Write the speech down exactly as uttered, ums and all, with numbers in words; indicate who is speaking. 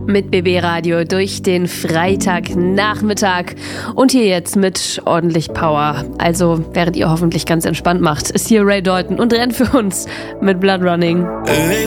Speaker 1: mit B B Radio durch den Freitagnachmittag und hier jetzt mit ordentlich Power. Also während ihr hoffentlich ganz entspannt macht, ist hier Ray Dalton und rennt für uns mit Blood Running.